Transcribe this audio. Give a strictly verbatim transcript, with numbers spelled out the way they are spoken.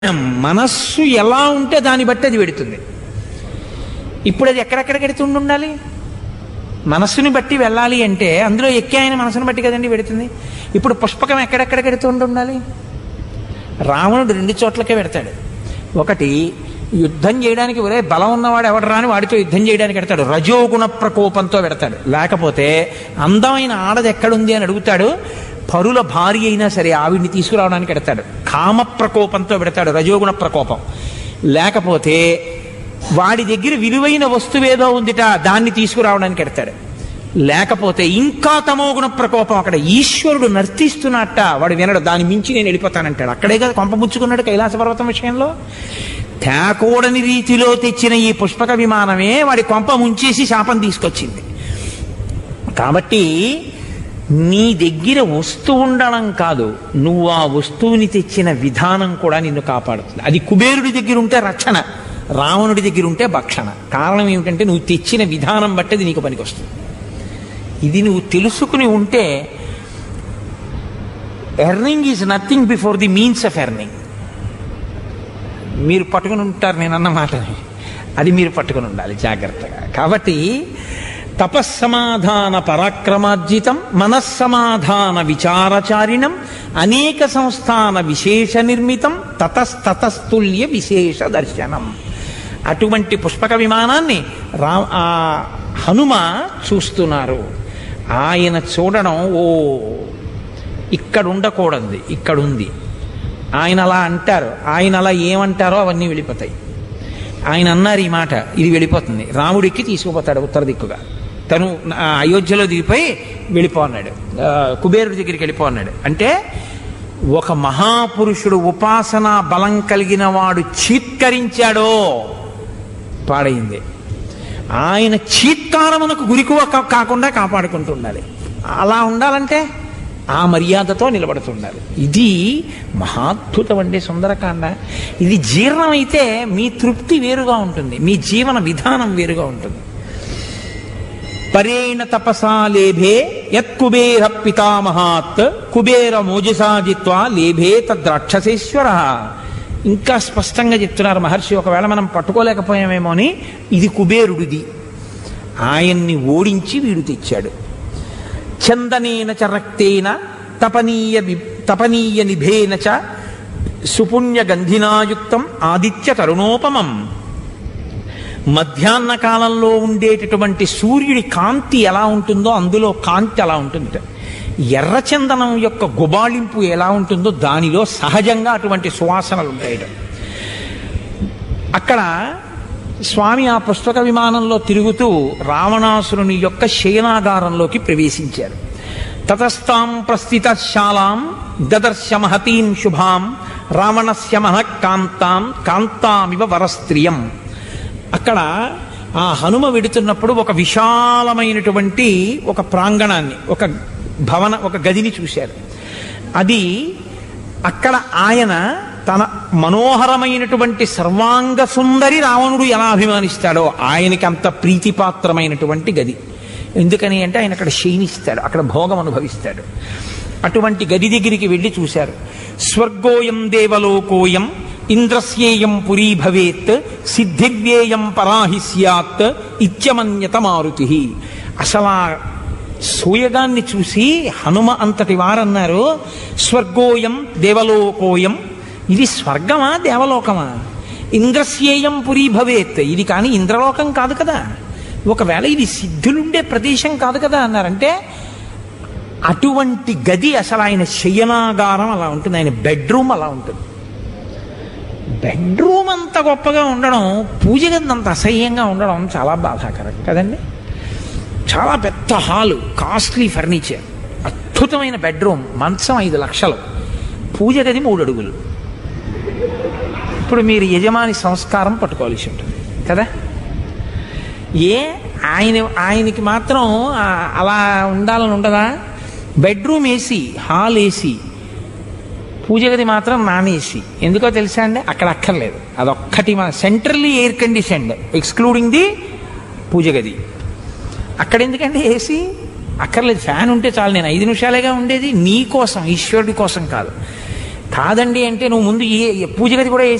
మనస్సు ఎలా ఉంటే దాన్ని బట్టి అది వెడుతుంది. ఇప్పుడు అది ఎక్కడెక్కడికి వెడుతుండి ఉండాలి? మనస్సుని బట్టి వెళ్ళాలి అంటే అందులో ఎక్కి ఆయన మనసుని బట్టి కదండి వెడుతుంది. ఇప్పుడు పుష్పకం ఎక్కడెక్కడికి వెడుతుండి ఉండాలి? రావణుడు రెండు చోట్లకే వెడతాడు. ఒకటి యుద్ధం చేయడానికి ఒరే బలం ఉన్నవాడు ఎవడరా అని వాడితో యుద్ధం చేయడానికి వెడతాడు, రజోగుణ ప్రకోపంతో వెడతాడు. లేకపోతే అందమైన ఆడది ఎక్కడుంది అని అడుగుతాడు, పరుల భార్య అయినా సరే ఆవిడ్ని తీసుకురావడానికి పెడతాడు, కామ ప్రకోపంతో పెడతాడు, రజోగుణ ప్రకోపం. లేకపోతే వాడి దగ్గర విలువైన వస్తువేదో ఉందిట దాన్ని తీసుకురావడానికి పెడతాడు. లేకపోతే ఇంకా తమోగుణ ప్రకోపం, అక్కడ ఈశ్వరుడు నర్తిస్తున్నట్ట వాడు వినడు, దాన్ని మించి నేను వెళ్ళిపోతానంటాడు. అక్కడే కదా కొంపముచ్చుకున్నాడు కైలాస పర్వతం విషయంలో. తేకూడని రీతిలో తెచ్చిన ఈ పుష్పక విమానమే వాడి కొంప ముంచేసి శాపం తీసుకొచ్చింది. కాబట్టి నీ దగ్గర వస్తువు ఉండడం కాదు, నువ్వు ఆ వస్తువుని తెచ్చిన విధానం కూడా నిన్ను కాపాడుతుంది. అది కుబేరుడి దగ్గర ఉంటే రక్షణ, రావణుడి దగ్గర ఉంటే భక్షణ. కారణం ఏమిటంటే నువ్వు తెచ్చిన విధానం బట్టి అది నీకు పనికొస్తుంది. ఇది నువ్వు తెలుసుకుని ఉంటే earning is nothing before the means of earning. మీరు పట్టుకుని ఉంటారు నేను అన్న మాటని, అది మీరు పట్టుకుని ఉండాలి జాగ్రత్తగా. కాబట్టి తపస్సమాధాన పరాక్రమార్జితం మనస్సమాధాన విచారచారిణం అనేక సంస్థాన విశేష నిర్మితం తతస్తతస్తుల్య విశేష దర్శనం. అటువంటి పుష్పక విమానాన్ని రా ఆ హనుమ చూస్తున్నారు. ఆయన చూడడం, ఓ ఇక్కడ ఉండకూడదు ఇక్కడ ఉంది. ఆయన అలా అంటారు, ఆయన అలా ఏమంటారో అవన్నీ వెళ్ళిపోతాయి. ఆయన అన్నారు ఈ మాట, ఇది వెళ్ళిపోతుంది. రాముడికి తీసుకుపోతాడు ఉత్తర దిక్కుగా, తను అయోధ్యలో దిగిపోయి వెళ్ళిపో అన్నాడు, కుబేరుడి దగ్గరికి వెళ్ళిపో అన్నాడు. అంటే ఒక మహాపురుషుడు ఉపాసనా బలం కలిగిన వాడు చీత్కరించాడో పాడైంది. ఆయన చీత్కారమునకు గురికువ కాకుండా కాపాడుకుంటూ ఉండాలి. అలా ఉండాలంటే ఆ మర్యాదతో నిలబడుతుండాలి. ఇది మహాద్భుతం అండి సుందరకాండ. ఇది జీర్ణమైతే మీ తృప్తి వేరుగా ఉంటుంది, మీ జీవన విధానం వేరుగా ఉంటుంది. పరేణ తపసా లేభే యత్ కుబేర పితామహాత్ కుబేర మోజసాజిత్వా లేభే తద్రాక్షసేశ్వర. ఇంకా స్పష్టంగా చెప్తున్నారు మహర్షి. ఒకవేళ మనం పట్టుకోలేకపోయామేమో అని, ఇది కుబేరుడిది, ఆయన్ని ఓడించి వీడు తెచ్చాడు. చందనేన చ రక్తేన తపనీయ తపనీయ నిభేన చ సుపుణ్య గంధినాయుక్తం ఆదిత్య తరుణోపమం. మధ్యాహ్న కాలంలో ఉండేటటువంటి సూర్యుడి కాంతి ఎలా ఉంటుందో అందులో కాంతి అలా ఉంటుంది. ఎర్రచందనం యొక్క గుబాళింపు ఎలా ఉంటుందో దానిలో సహజంగా అటువంటి సువాసనలు ఉంటాయి. అక్కడ స్వామి ఆ పుష్పక విమానంలో తిరుగుతూ రావణాసురుని యొక్క శయనాగారంలోకి ప్రవేశించారు. తతస్తాం ప్రస్థితశాలాం దదర్శ మహతీం శుభాం రావణస్య మహః కాంతాం కాంతామివ వరస్త్రియం. అక్కడ ఆ హనుమ వెడుతున్నప్పుడు ఒక విశాలమైనటువంటి ఒక ప్రాంగణాన్ని, ఒక భవన ఒక గదిని చూశారు. అది అక్కడ ఆయన తన మనోహరమైనటువంటి సర్వాంగ సుందరి రావణుడు ఎలా అభిమానిస్తాడో ఆయనకి అంత ప్రీతిపాత్రమైనటువంటి గది. ఎందుకని అంటే ఆయన అక్కడ శయనిస్తాడు, అక్కడ భోగం అనుభవిస్తాడు. అటువంటి గది దగ్గరికి వెళ్ళి చూశారు. స్వర్గోయం దేవలోకోయం ఇంద్రస్యేయం పురీ భవేత్ సిద్ధివ్యేయం పరాహి స్యాత్ ఇత్యమన్యత మారుతి. అసలు ఆ సూయగాన్ని చూసి హనుమ అంతటి వారన్నారు, స్వర్గోయం దేవలోకోయం, ఇది స్వర్గమా దేవలోకమా? ఇంద్రస్యేయం పురీ భవేత్, ఇది కానీ ఇంద్రలోకం కాదు కదా, ఒకవేళ ఇది సిద్ధులుండే ప్రదేశం కాదు కదా అన్నారంటే అటువంటి గది అసలు ఆయన శయనాగారం అలా ఉంటుంది, ఆయన బెడ్రూమ్ అలా ఉంటుంది. బెడ్రూమ్ అంత గొప్పగా ఉండడం, పూజ గది అంత అసహ్యంగా ఉండడం చాలా బాధాకరం కదండి. చాలా పెద్ద హాలు, కాస్ట్లీ ఫర్నిచర్, అద్భుతమైన బెడ్రూమ్, మంచం ఐదు లక్షలు, పూజ గది మూడు అడుగులు. ఇప్పుడు మీరు యజమాని సంస్కారం పట్టుకోవాల్సి ఉంటుంది కదా. ఏ ఆయన ఆయనకి మాత్రం అలా ఉండాలని ఉండదా? బెడ్రూమ్ ఏసీ, హాల్ ఏసీ, పూజ గది మాత్రం నాన్ ఏసీ. ఎందుకో తెలుసా అండి? అక్కడ అక్కర్లేదు, అదొక్కటి మా centrally air conditioned excluding the పూజ గది. అక్కడ ఎందుకంటే ఏసీ అక్కర్లేదు, ఫ్యాన్ ఉంటే చాలు. నేను ఐదు నిమిషాలేగా ఉండేది, నీ కోసం ఈశ్వరుడి కోసం కాదు. కాదండి అంటే నువ్వు ముందు ఏ పూజ గది కూడా